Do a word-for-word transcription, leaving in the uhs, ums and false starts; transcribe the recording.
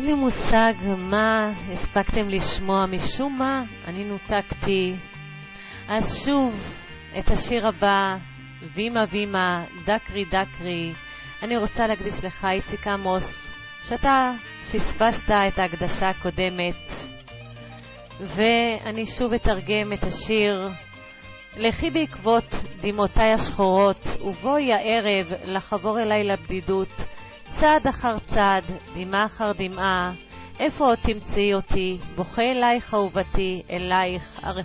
אין לי מושג מה הספקתם לשמוע, משום מה אני נותקתי. אז שוב את השיר הבא, וימה וימה, דקרי דקרי, אני רוצה להקדיש לך איציק עמוס, שאתה פספסת את ההקדשה הקודמת, ואני שוב אתרגם את השיר. לכי בעקבות דמעותיי השחורות, ובואי הערב לחבור אליי לבדידות, צעד אחר צעד, דמעה אחר דמעה, איפה עוד תמצאי אותי, בוכה אלייך אהובתי, אלייך הרחוקה.